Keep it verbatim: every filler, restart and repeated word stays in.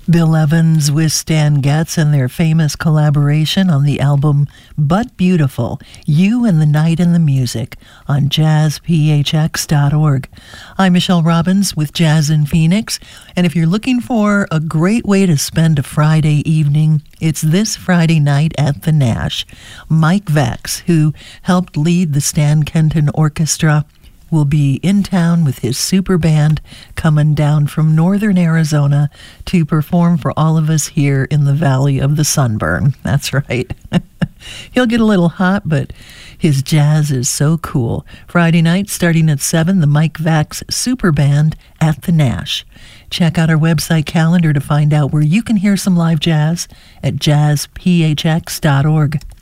Bill Evans with Stan Getz and their famous collaboration on the album But Beautiful, You and the Night and the Music on jazz p h x dot org. I'm Michelle Robbins with Jazz in Phoenix, and if you're looking for a great way to spend a Friday evening, it's this Friday night at the Nash. Mike Vex, who helped lead the Stan Kenton Orchestra, will be in town with his super band coming down from northern Arizona to perform for all of us here in the Valley of the Sunburn. That's right. He'll get a little hot, but his jazz is so cool. Friday night, starting at seven, the Mike Vex Super Band at the Nash. Check out our website calendar to find out where you can hear some live jazz at jazz p h x dot org.